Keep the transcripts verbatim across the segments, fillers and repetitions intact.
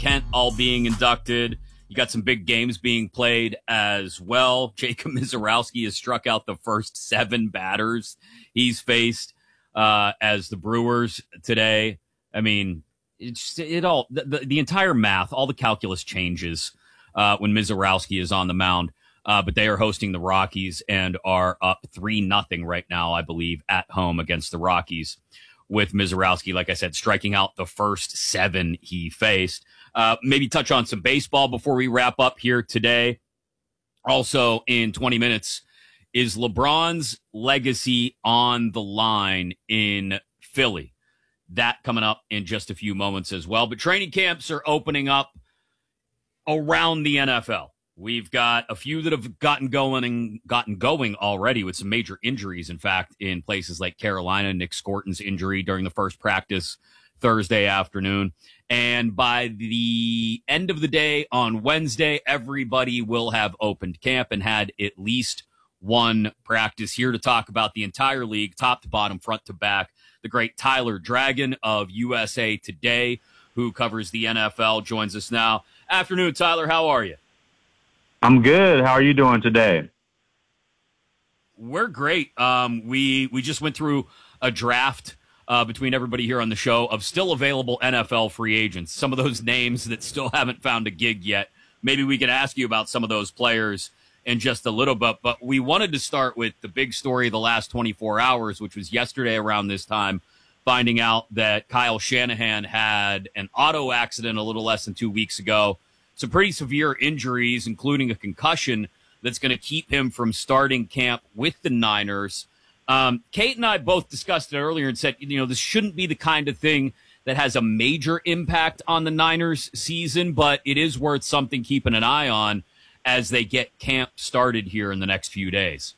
Kent all being inducted. You got some big games being played as well. Jacob Misiorowski has struck out the first seven batters he's faced uh, as the Brewers today. I mean, it's it all the, the, the entire math, all the calculus changes uh, when Misiorowski is on the mound. Uh, but they are hosting the Rockies and are up three nothing right now, I believe, at home against the Rockies, with Misiorowski, like I said, striking out the first seven he faced. Uh, maybe touch on some baseball before we wrap up here today. Also, in twenty minutes, is LeBron's legacy on the line in Philly? That coming up in just a few moments as well. But training camps are opening up around the N F L. We've got a few that have gotten going and gotten going already with some major injuries. In fact, in places like Carolina, Nick Scorton's injury during the first practice Thursday afternoon. And by the end of the day on Wednesday, everybody will have opened camp and had at least one practice. Here to talk about the entire league, top to bottom, front to back, the great Tyler Dragon of U S A Today, who covers the N F L, joins us now. Afternoon, Tyler. How are you? I'm good. How are you doing today? We're great. Um, we we just went through a draft uh, between everybody here on the show of still available N F L free agents. Some of those names that still haven't found a gig yet. Maybe we can ask you about some of those players in just a little bit. But we wanted to start with the big story of the last twenty-four hours, which was yesterday around this time, finding out that Kyle Shanahan had an auto accident a little less than two weeks ago. Some pretty severe injuries, including a concussion that's going to keep him from starting camp with the Niners. Um, Kate and I both discussed it earlier and said, you know, this shouldn't be the kind of thing that has a major impact on the Niners season, but it is worth something keeping an eye on as they get camp started here in the next few days.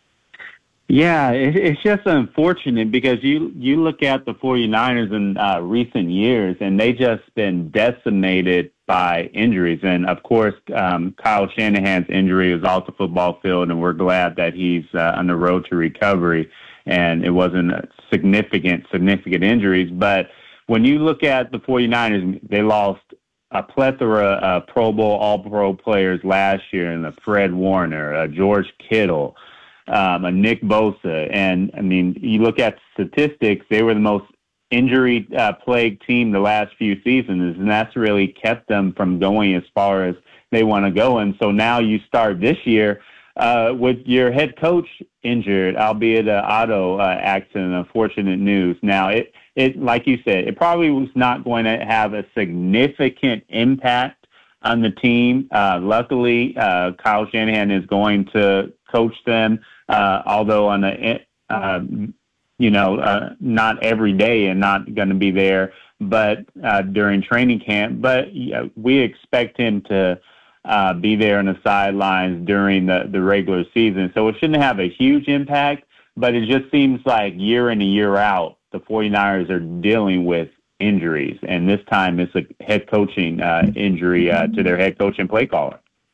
Yeah, it, it's just unfortunate because you, you look at the 49ers in uh, recent years, and they just been decimated by injuries. And, of course, um, Kyle Shanahan's injury was off the football field, and we're glad that he's uh, on the road to recovery, and it wasn't significant, significant injuries. But when you look at the 49ers, they lost a plethora of Pro Bowl, All-Pro players last year, and Fred Warner, uh, George Kittle, Um, a Nick Bosa. And, I mean, you look at statistics, they were the most injury-plagued uh, team the last few seasons, and that's really kept them from going as far as they want to go. And so now you start this year uh, with your head coach injured, albeit an auto uh, accident, unfortunate news. Now, it, it, like you said, it probably was not going to have a significant impact on the team. Uh, luckily, uh, Kyle Shanahan is going to coach them, uh, although on a, uh, you know, uh, not every day and not going to be there, but uh, during training camp. But yeah, we expect him to uh, be there on the sidelines during the, the regular season. So it shouldn't have a huge impact, but it just seems like year in and year out, the 49ers are dealing with injuries, and this time it's a head coaching uh, injury uh, to their head coach and play caller.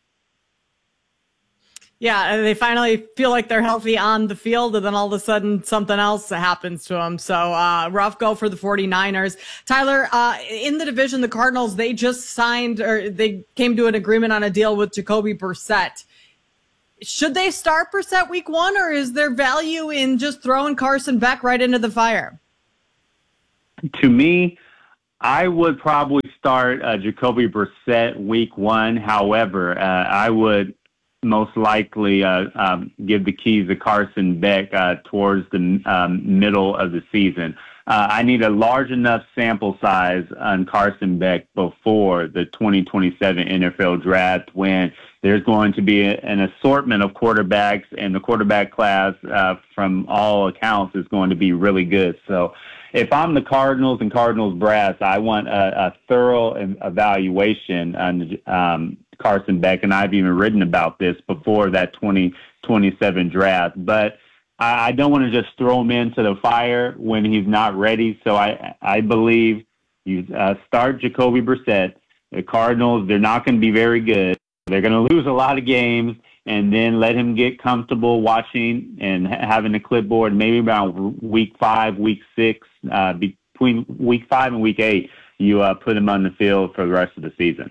Yeah, they finally feel like they're healthy on the field, and then all of a sudden something else happens to them. So uh rough go for the 49ers. Tyler, uh in the division, the Cardinals, they just signed, or they came to an agreement on a deal with Jacoby Brissett. Should they start Brissett week one, or is there value in just throwing Carson Beck right into the fire? To me, I would probably start uh, Jacoby Brissett week one. However, uh, I would most likely uh, um, give the keys to Carson Beck uh, towards the um, middle of the season. Uh, I need a large enough sample size on Carson Beck before the twenty twenty-seven N F L draft, when there's going to be a, an assortment of quarterbacks, and the quarterback class, uh, from all accounts, is going to be really good. So if I'm the Cardinals and Cardinals brass, I want a, a thorough evaluation on um, Carson Beck, and I've even written about this before that twenty twenty-seven draft. But I, I don't want to just throw him into the fire when he's not ready. So I, I believe you uh, start Jacoby Brissett. The Cardinals, they're not going to be very good. They're going to lose a lot of games, and then let him get comfortable watching and having a clipboard. Maybe around week five, week six, uh, between week five and week eight, you uh, put him on the field for the rest of the season.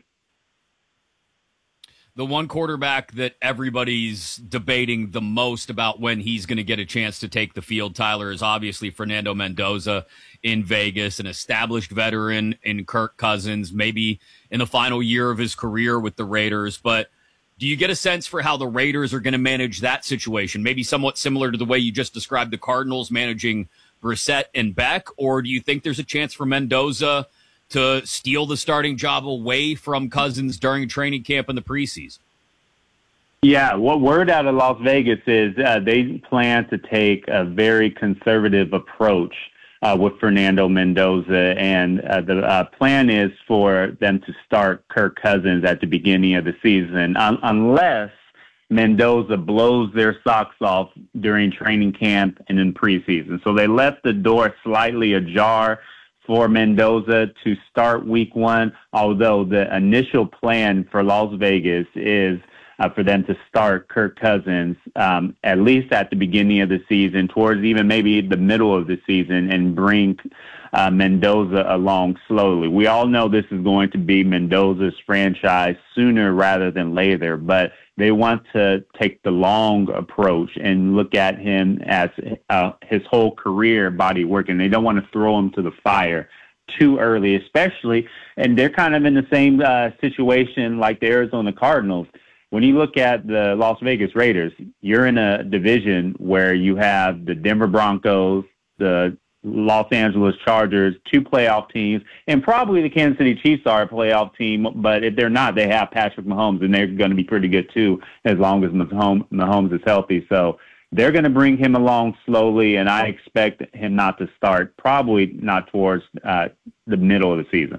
The one quarterback that everybody's debating the most about when he's going to get a chance to take the field, Tyler, is obviously Fernando Mendoza in Vegas, an established veteran in Kirk Cousins, maybe in the final year of his career with the Raiders. But do you get a sense for how the Raiders are going to manage that situation? Maybe somewhat similar to the way you just described the Cardinals managing Brissett and Beck, or do you think there's a chance for Mendoza to steal the starting job away from Cousins during training camp in the preseason? Yeah, what word out of Las Vegas is uh, they plan to take a very conservative approach uh, with Fernando Mendoza, and uh, the uh, plan is for them to start Kirk Cousins at the beginning of the season, un- unless Mendoza blows their socks off during training camp and in preseason. So they left the door slightly ajar for Mendoza to start week one, although the initial plan for Las Vegas is uh, for them to start Kirk Cousins um, at least at the beginning of the season, towards even maybe the middle of the season, and bring uh, Mendoza along slowly. We all know this is going to be Mendoza's franchise sooner rather than later, but they want to take the long approach and look at him as uh, his whole career body working. They don't want to throw him to the fire too early, especially, and they're kind of in the same uh, situation like the Arizona Cardinals. When you look at the Las Vegas Raiders, you're in a division where you have the Denver Broncos, the Los Angeles Chargers, two playoff teams, and probably the Kansas City Chiefs are a playoff team, but if they're not, they have Patrick Mahomes, and they're going to be pretty good too as long as Mahomes, Mahomes is healthy. So they're going to bring him along slowly, and I expect him not to start, probably not towards uh, the middle of the season.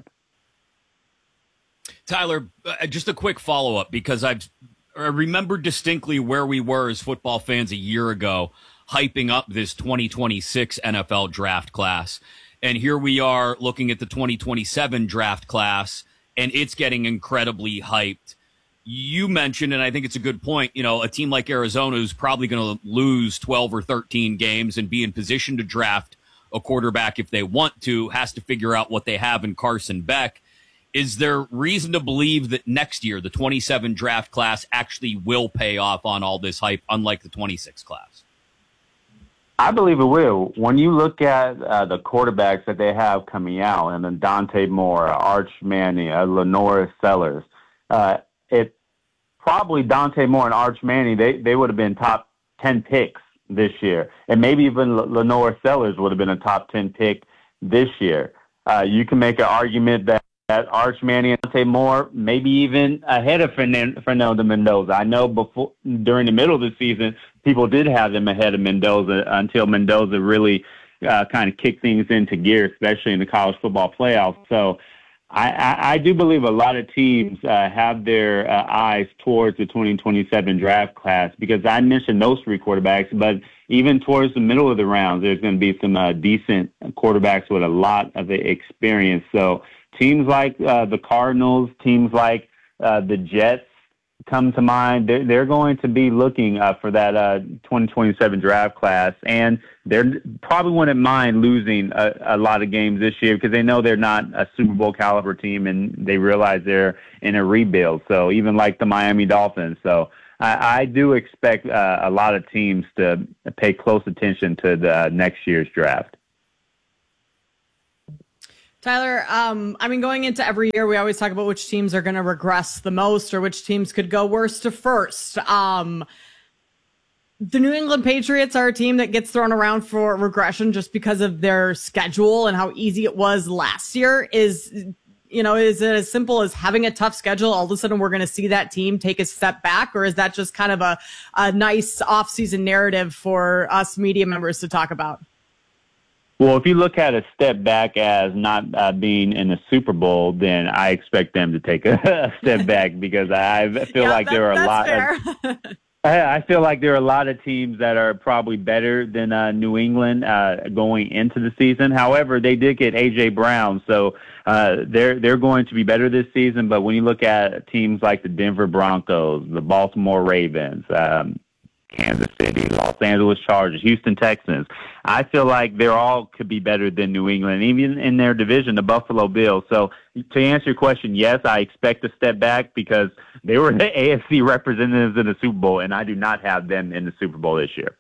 Tyler, uh, just a quick follow-up, because I've, I remember distinctly where we were as football fans a year ago, hyping up this twenty twenty-six N F L draft class. And here we are looking at the twenty twenty-seven draft class, and it's getting incredibly hyped. You mentioned, and I think it's a good point, you know, a team like Arizona is probably going to lose twelve or thirteen games and be in position to draft a quarterback if they want to, has to figure out what they have in Carson Beck. Is there reason to believe that next year, the twenty-seven draft class actually will pay off on all this hype, unlike the twenty-six class? I believe it will. When you look at uh, the quarterbacks that they have coming out, and then Dante Moore, Arch Manning, uh, Lenore Sellers, uh, it probably Dante Moore and Arch Manning, they, they would have been top ten picks this year. And maybe even L- Lenore Sellers would have been a top ten pick this year. Uh, you can make an argument that, that Arch Manning and Dante Moore, maybe even ahead of Fernando, Fernando Mendoza. I know before during the middle of the season, people did have them ahead of Mendoza until Mendoza really uh, kind of kicked things into gear, especially in the college football playoffs. So I, I, I do believe a lot of teams uh, have their uh, eyes towards the twenty twenty-seven draft class, because I mentioned those three quarterbacks, but even towards the middle of the rounds, there's going to be some uh, decent quarterbacks with a lot of experience. So teams like uh, the Cardinals, teams like uh, the Jets come to mind. They're, they're going to be looking uh, for that uh, twenty twenty-seven draft class, and they're probably wouldn't mind losing a, a lot of games this year because they know they're not a Super Bowl caliber team, and they realize they're in a rebuild. So even like the Miami Dolphins. So I, I do expect uh, a lot of teams to pay close attention to the next year's draft. Tyler, um, I mean, going into every year, we always talk about which teams are going to regress the most or which teams could go worst to first. Um, the New England Patriots are a team that gets thrown around for regression just because of their schedule and how easy it was last year. Is, you know, is it as simple as having a tough schedule? All of a sudden, we're going to see that team take a step back, or is that just kind of a, a nice offseason narrative for us media members to talk about? Well, if you look at a step back as not uh, being in the Super Bowl, then I expect them to take a step back, because I feel yeah, like that, there are a lot fair. of I feel like there are a lot of teams that are probably better than uh, New England uh, going into the season. However, they did get A J Brown, so uh, they're they're going to be better this season. But when you look at teams like the Denver Broncos, the Baltimore Ravens, um, Kansas City, Los Angeles Chargers, Houston Texans. I feel like they're all could be better than New England, even in their division, the Buffalo Bills. So to answer your question, yes, I expect to step back because they were the A F C representatives in the Super Bowl, and I do not have them in the Super Bowl this year.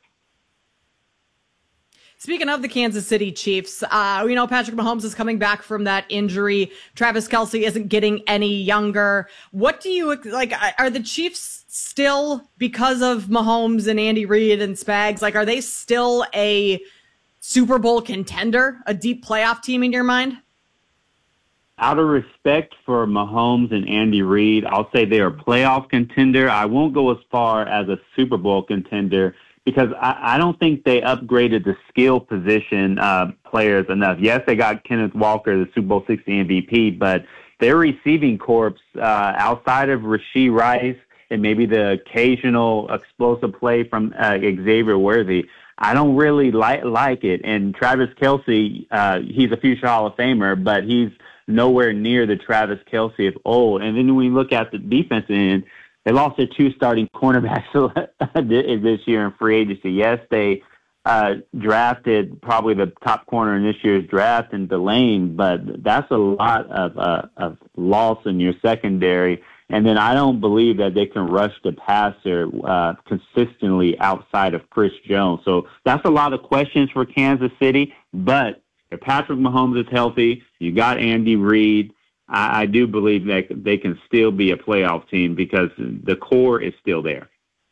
Speaking of the Kansas City Chiefs, uh, we know Patrick Mahomes is coming back from that injury. Travis Kelce isn't getting any younger. What do you, like, are the Chiefs still, because of Mahomes and Andy Reid and Spags, like, are they still a Super Bowl contender, a deep playoff team in your mind? Out of respect for Mahomes and Andy Reid, I'll say they're a playoff contender. I won't go as far as a Super Bowl contender, because I, I don't think they upgraded the skill position uh, players enough. Yes, they got Kenneth Walker, the Super Bowl sixty M V P, but their receiving corps, uh, outside of Rashee Rice and maybe the occasional explosive play from uh, Xavier Worthy, I don't really like like it. And Travis Kelce, uh, he's a future Hall of Famer, but he's nowhere near the Travis Kelce of old. And then when we look at the defense end, they lost their two starting cornerbacks this year in free agency. Yes, they uh, drafted probably the top corner in this year's draft in Delane, but that's a lot of, uh, of loss in your secondary. And then I don't believe that they can rush the passer uh, consistently outside of Chris Jones. So that's a lot of questions for Kansas City. But if Patrick Mahomes is healthy, you got Andy Reid, I, I do believe that they can still be a playoff team because the core is still there.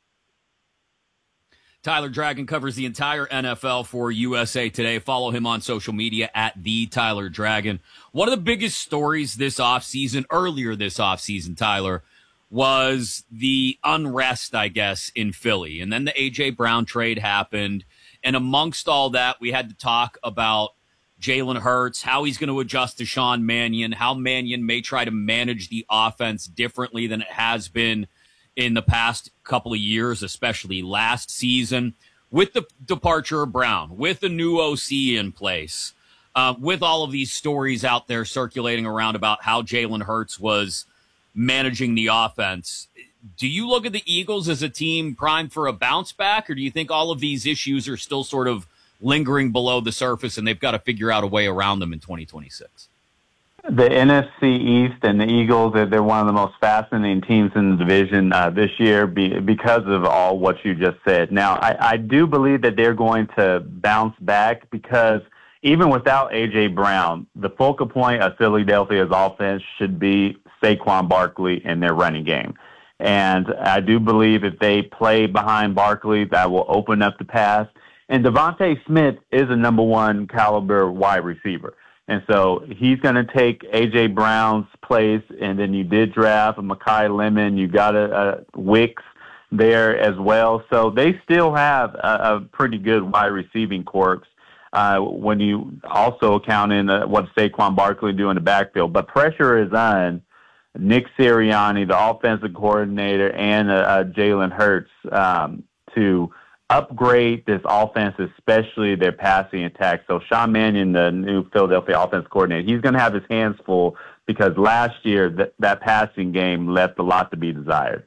Tyler Dragon covers the entire N F L for U S A Today. Follow him on social media at the Tyler Dragon. One of the biggest stories this offseason, earlier this offseason, Tyler, was the unrest, I guess, in Philly. And then the A J. Brown trade happened. And amongst all that, we had to talk about Jalen Hurts, how he's going to adjust to Sean Mannion, how Mannion may try to manage the offense differently than it has been in the past couple of years, especially last season. With the departure of Brown, with the new O C in place, uh, with all of these stories out there circulating around about how Jalen Hurts was managing the offense, do you look at the Eagles as a team primed for a bounce back, or do you think all of these issues are still sort of lingering below the surface and they've got to figure out a way around them in twenty twenty-six? The N F C East and the Eagles, they're, they're one of the most fascinating teams in the division uh, this year be, because of all what you just said. Now, I, I do believe that they're going to bounce back because even without A J. Brown, the focal point of Philadelphia's offense should be Saquon Barkley and their running game. And I do believe if they play behind Barkley, that will open up the pass. And Devontae Smith is a number one caliber wide receiver. And so he's going to take A J. Brown's place. And then you did draft a Mekhi Lemon. You got a, a Wicks there as well. So they still have a, a pretty good wide receiving corps uh, when you also count in uh, what Saquon Barkley do in the backfield. But pressure is on Nick Sirianni, the offensive coordinator, and uh, uh, Jalen Hurts um, to upgrade this offense, especially their passing attack. So Sean Mannion, the new Philadelphia offense coordinator, he's going to have his hands full because last year th- that passing game left a lot to be desired.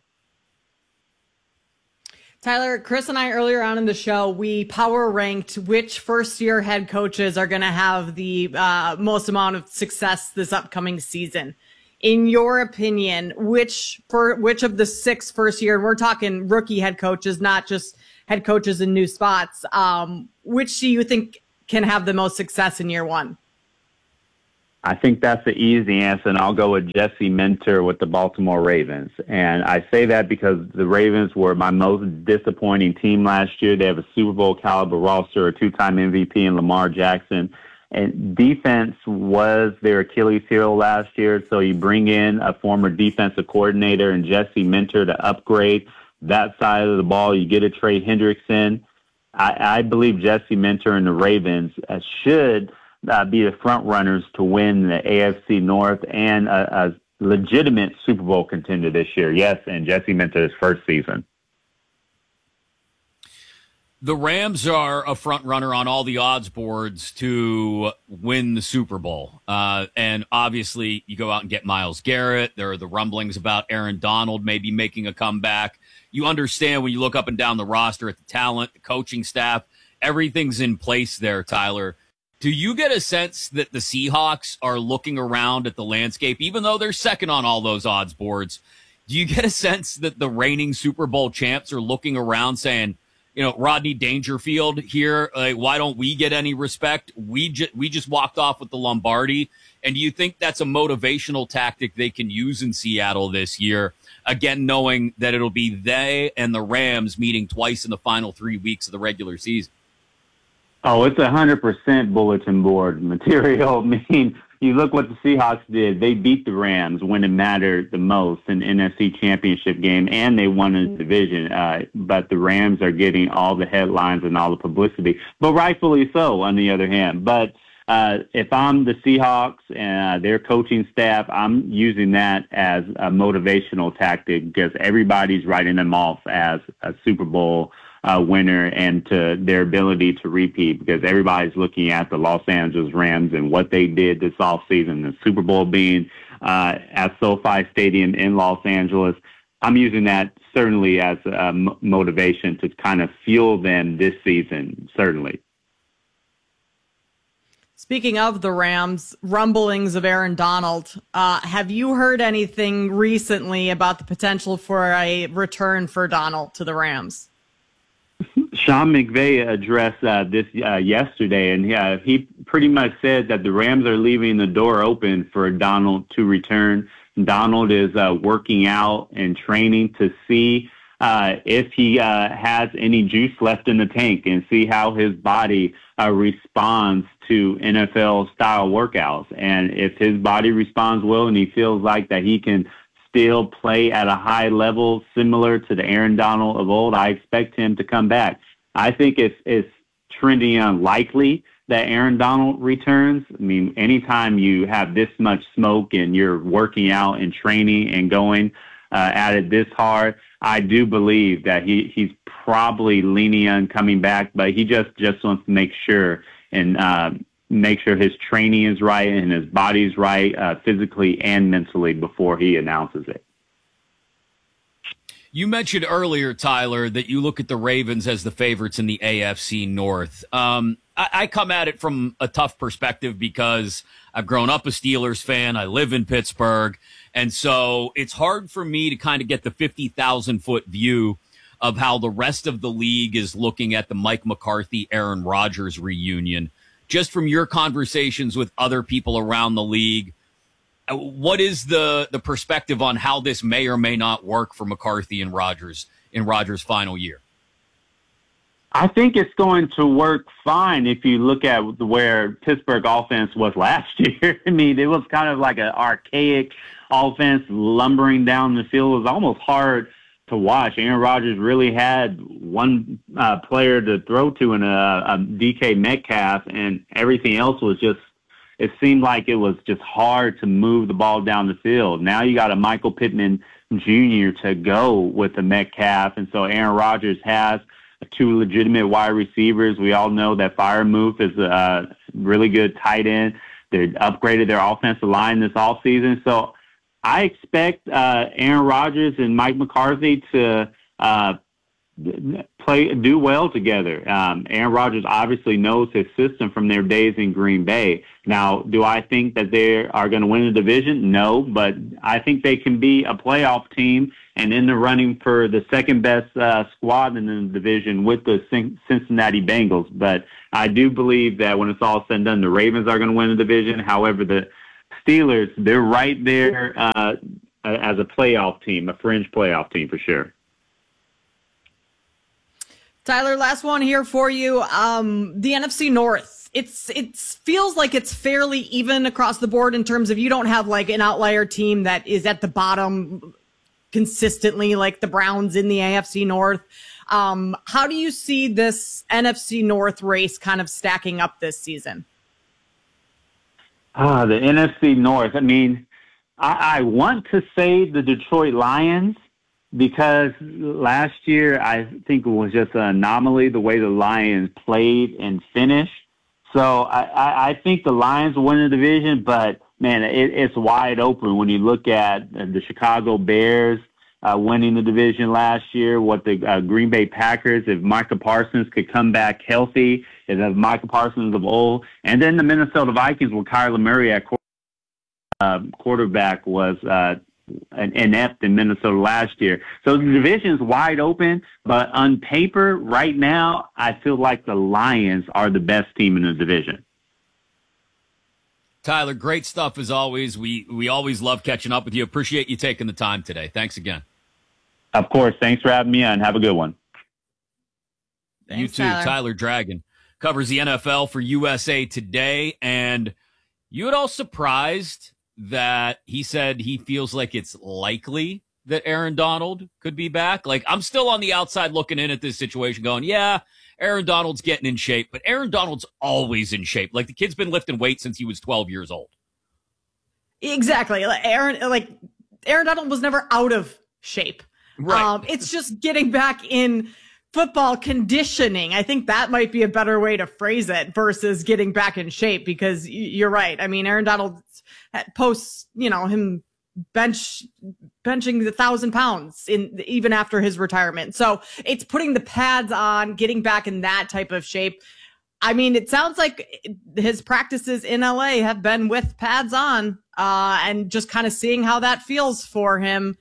Tyler, Chris and I earlier on in the show, we power ranked which first-year head coaches are going to have the uh, most amount of success this upcoming season. In your opinion, which for which of the six first-year, and we're talking rookie head coaches, not just head coaches in new spots, um, which do you think can have the most success in year one? I think that's the easy answer, and I'll go with Jesse Minter with the Baltimore Ravens. And I say that because the Ravens were my most disappointing team last year. They have a Super Bowl caliber roster, a two-time M V P in Lamar Jackson. And defense was their Achilles heel last year, so you bring in a former defensive coordinator and Jesse Minter to upgrade that side of the ball. You get a Trey Hendrickson. I, I believe Jesse Minter and the Ravens uh, should uh, be the front runners to win the A F C North and a, a legitimate Super Bowl contender this year. Yes, and Jesse Minter's first season. The Rams are a front runner on all the odds boards to win the Super Bowl. Uh, and obviously, you go out and get Myles Garrett. There are the rumblings about Aaron Donald maybe making a comeback. You understand when you look up and down the roster at the talent, the coaching staff, everything's in place there, Tyler. Do you get a sense that the Seahawks are looking around at the landscape, even though they're second on all those odds boards? Do you get a sense that the reigning Super Bowl champs are looking around saying, you know, Rodney Dangerfield here, like, why don't we get any respect? We, ju- we just walked off with the Lombardi. And do you think that's a motivational tactic they can use in Seattle this year? Again, knowing that it'll be they and the Rams meeting twice in the final three weeks of the regular season. Oh, it's one hundred percent bulletin board material. I mean, you look what the Seahawks did. They beat the Rams when it mattered the most in the N F C Championship game, and they won the division. Uh, but the Rams are getting all the headlines and all the publicity, but rightfully so, on the other hand. But uh, if I'm the Seahawks and uh, their coaching staff, I'm using that as a motivational tactic because everybody's writing them off as a Super Bowl Uh, winner and to their ability to repeat because everybody's looking at the Los Angeles Rams and what they did this offseason, the Super Bowl being uh, at SoFi Stadium in Los Angeles. I'm using that certainly as a m- motivation to kind of fuel them this season, certainly. Speaking of the Rams, rumblings of Aaron Donald, uh, have you heard anything recently about the potential for a return for Donald to the Rams? Sean McVay addressed uh, this uh, yesterday, and uh, he pretty much said that the Rams are leaving the door open for Donald to return. Donald is uh, working out and training to see uh, if he uh, has any juice left in the tank and see how his body uh, responds to N F L-style workouts. And if his body responds well and he feels like that he can still play at a high level similar to the Aaron Donald of old, I expect him to come back. I think it's, it's trending unlikely that Aaron Donald returns. I mean, anytime you have this much smoke and you're working out and training and going uh, at it this hard, I do believe that he, he's probably leaning on coming back, but he just, just wants to make sure and uh, make sure his training is right and his body's right uh, physically and mentally before he announces it. You mentioned earlier, Tyler, that you look at the Ravens as the favorites in the A F C North. Um, I, I come at it from a tough perspective because I've grown up a Steelers fan. I live in Pittsburgh. And so it's hard for me to kind of get the fifty thousand foot view of how the rest of the league is looking at the Mike McCarthy, Aaron Rodgers reunion. Just from your conversations with other people around the league, what is the, the perspective on how this may or may not work for McCarthy and Rodgers in Rodgers' final year? I think it's going to work fine if you look at where Pittsburgh offense was last year. I mean, it was kind of like an archaic offense lumbering down the field. It was almost hard to watch. Aaron Rodgers really had one uh, player to throw to in a, a D K Metcalf, and everything else was just, it seemed like it was just hard to move the ball down the field. Now you got a Michael Pittman Junior to go with the Metcalf, and so Aaron Rodgers has two legitimate wide receivers. We all know that Freiermuth is a really good tight end. They upgraded their offensive line this offseason. So I expect uh, Aaron Rodgers and Mike McCarthy to uh, play do well together. Um, Aaron Rodgers obviously knows his system from their days in Green Bay. Now, do I think that they are going to win the division? No, but I think they can be a playoff team and in the running for the second best uh, squad in the division with the Cincinnati Bengals. But I do believe that when it's all said and done, the Ravens are going to win the division. However, the Steelers, they're right there uh, as a playoff team, a fringe playoff team for sure. Tyler, last one here for you. Um, the N F C North. It's it feels like it's fairly even across the board in terms of you don't have like an outlier team that is at the bottom consistently like the Browns in the A F C North. Um, how do you see this N F C North race kind of stacking up this season? Ah, the N F C North. I mean, I, I want to say the Detroit Lions, because last year I think it was just an anomaly the way the Lions played and finished. So I, I, I think the Lions will win the division, but man, it, it's wide open when you look at the Chicago Bears uh, winning the division last year, what the uh, Green Bay Packers, if Micah Parsons could come back healthy, if Micah Parsons of old, and then the Minnesota Vikings with Kyler Murray at uh, quarterback was uh, an inept in Minnesota last year. So the division's wide open, but on paper right now, I feel like the Lions are the best team in the division. Tyler, great stuff as always. We we always love catching up with you. Appreciate you taking the time today. Thanks again. Of course. Thanks for having me on. Have a good one. Thanks, you too. Tyler. Tyler Dragon covers the N F L for U S A Today. And you at all surprised that he said he feels like it's likely that Aaron Donald could be back? Like, I'm still on the outside looking in at this situation going, yeah, Aaron Donald's getting in shape, but Aaron Donald's always in shape. Like, the kid's been lifting weights since he was twelve years old. Exactly. Like Aaron, like Aaron Donald was never out of shape. Right. Um, it's just getting back in football conditioning. I think that might be a better way to phrase it versus getting back in shape, because you're right. I mean, Aaron Donald posts, you know, him bench benching the thousand pounds in even after his retirement. So it's putting the pads on, getting back in that type of shape. I mean, it sounds like his practices in L A have been with pads on, uh, and just kind of seeing how that feels for him.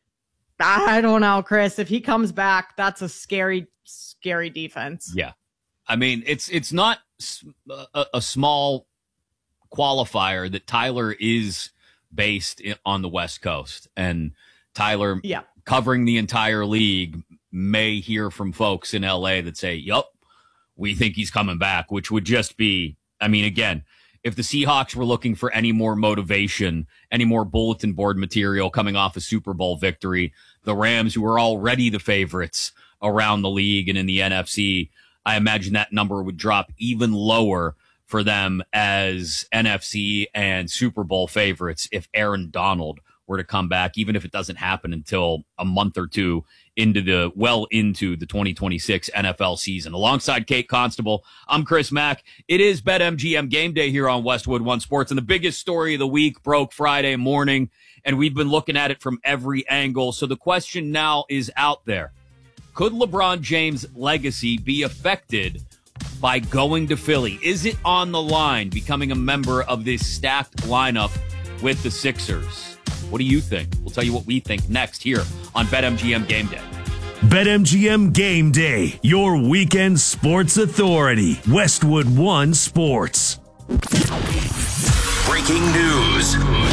I don't know, Chris. If he comes back, that's a scary, scary defense. Yeah. I mean, it's it's not a, a small qualifier that Tyler is based in, on the West Coast, and Tyler yeah. covering the entire league may hear from folks in L A that say, yup, we think he's coming back, which would just be, I mean, again, if the Seahawks were looking for any more motivation, any more bulletin board material coming off a Super Bowl victory, the Rams, who are already the favorites around the league and in the N F C, I imagine that number would drop even lower for them as N F C and Super Bowl favorites if Aaron Donald were to come back, even if it doesn't happen until a month or two into the well into the twenty twenty-six N F L season. Alongside Kate Constable, I'm Chris Mack. It is BetMGM Game Day here on Westwood One Sports, and the biggest story of the week broke Friday morning, and we've been looking at it from every angle. So the question now is out there. Could LeBron James' legacy be affected by going to Philly? Is it on the line becoming a member of this stacked lineup with the Sixers? What do you think? We'll tell you what we think next here on BetMGM Game Day. BetMGM Game Day, your weekend sports authority. Westwood One Sports. Breaking news.